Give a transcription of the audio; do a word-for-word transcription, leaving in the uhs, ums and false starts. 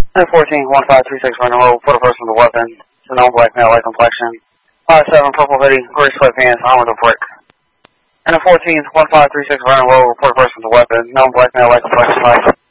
And fourteen, one five three six running low, put a person with a weapon. It's a known black male, light complexion. five seven, purple hoodie, gray sweatpants, armed with a brick. And a fourteen, one five three six running low, report a person with a weapon. Known black male, light complexion, five.